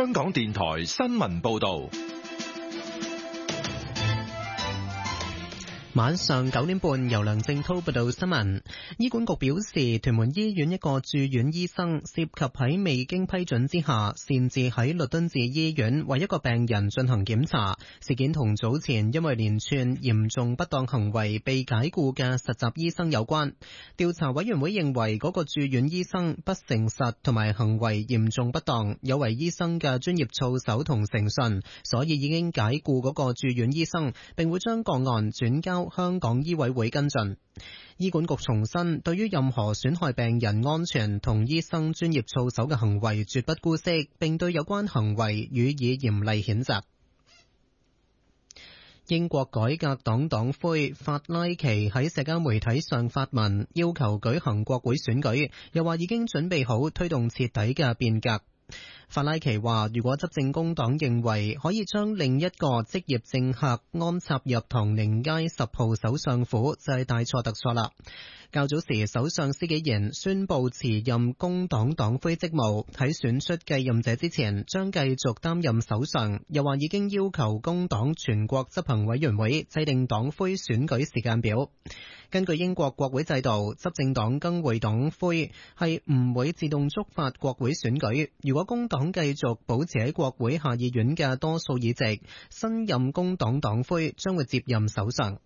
香港電台新聞報道。 晚上9點半，由梁正濤報道新聞。醫管局表示，屯門醫院一個住院醫生涉及喺未經批准之下，擅自喺律敦治醫院為一個病人進行檢查。事件同早前因為連串嚴重不當行為被解僱嘅實習醫生有關。調查委員會認為嗰個住院醫生不誠實同埋行為嚴重不當，有違醫生嘅專業操守同誠信，所以已經解僱嗰個住院醫生，並會將個案轉交香港醫委會跟進。醫管局重申，對於任何損害病人安全同醫生專業操守嘅行為絕不姑息，並對有關行為予以嚴厲譴責。英國改革黨黨魁法拉奇喺社交媒體上發文，要求舉行國會選舉，又話已經準備好推動徹底嘅變革。法拉奇話，如果執政工黨認為可以將另一個職業政客安插入唐寧街10號首相府，就係大錯特錯啦。較早時，首相施紀賢宣布辭任工黨黨魁職務，喺選出繼任者之前將繼續擔任首相，又話已經要求工黨全國執行委員會制定黨魁選舉時間表。根據英國國會制度，執政黨更換黨魁係唔會自動觸發國會選舉。如果工黨繼續保持喺國會下議院嘅多數議席，新任工黨黨魁將會接任首相。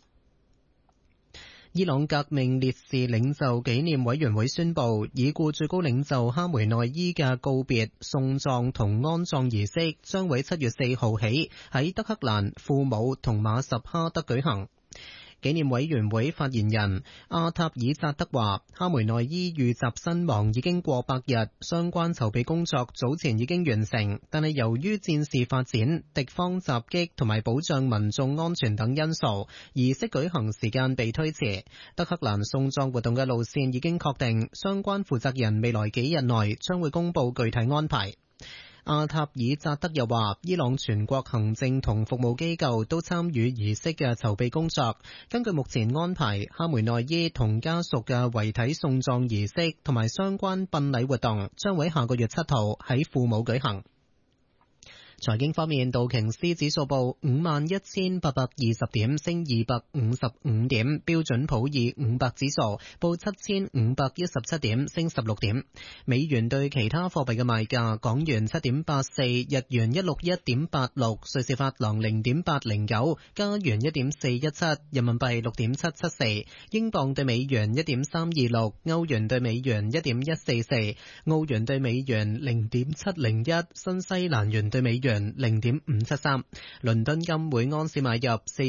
伊朗革命烈士領袖紀念委員會宣布，已故最高領袖哈梅內伊嘅告別、送葬同安葬儀式將會7月4號起喺德黑蘭、庫姆同馬什哈德舉行。紀念委員會發言人阿塔爾扎德話，哈梅內伊遇襲身亡已經過100日，相關籌備工作早前已經完成，但係由於戰事發展、敵方襲擊同埋保障民眾安全等因素，儀式舉行時間被推遲。德黑蘭送葬活動嘅路線已經確定，相關負責人未來幾日內將會公布具體安排。阿塔爾扎德又話，伊朗全國行政同服務機構都參與儀式嘅籌備工作。根據目前安排，哈梅內伊同家屬嘅遺體送葬儀式同埋相關殯禮活動將會下個月7號喺庫姆舉行。財經方面，道瓊斯指數報51,820點，升255點；標準普爾500指數報7,517點，升16點。美元對其他貨幣嘅賣價：港元7.84，日元161.86，瑞士法郎0.809，加元1.417，人民幣6.774，英鎊對美元1.326，歐元對美元1.144，澳元對美元0.701，新西蘭元對美元0.573，倫敦金每盎司買入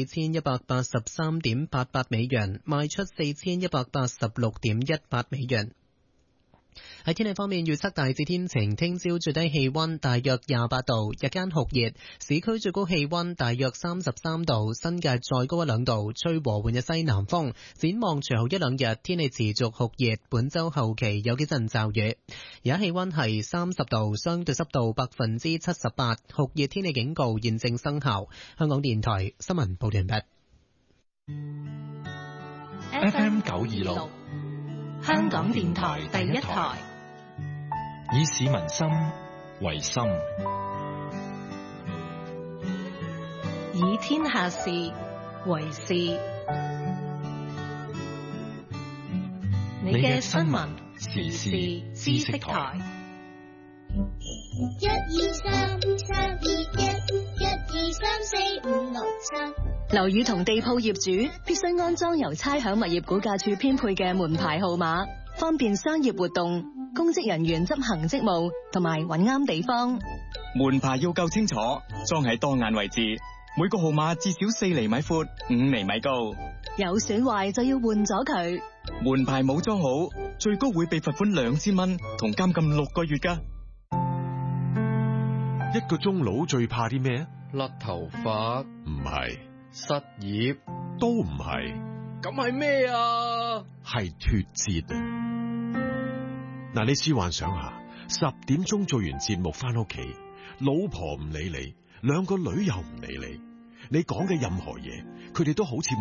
4183.88美元，賣出4186.18美元。喺天氣方面，預測大致天晴，聽朝最低氣溫大約28度，日間酷熱，市區最高氣溫大約33度，新界再高1-2度，吹和緩嘅西南風。展望隨後1-2日，天氣持續酷熱，本周後期有幾陣驟雨。而家氣溫係30度，相對濕度78%，酷熱天氣警告現正生效。香港電台新聞報道完畢。 FM 926， 香港電台第一台， 以市民心為心， 以天下事為事。你嘅新聞時事知識台 ，12331，1234567。樓宇同地鋪業主必須安裝由差餉物業估價署編配嘅門牌號碼，方便商業活動、公職人員執行職務同埋揾啱地方。 門牌要夠清楚，裝喺當眼位置，每個號碼至少4厘米闊、5厘米高。 有損壞就要換咗佢。 門牌冇裝好，最高會被罰款2000蚊同監禁6個月㗎。 一個中佬最怕啲咩？ 甩頭髮？ 唔係。 失業？ 都唔係。 咁係咩啊？ 係脫節啊！嗱，你試幻想下，10點鐘做完節目翻屋企，老婆唔理你，兩個女又唔理你，你講嘅任何嘢，佢哋都好似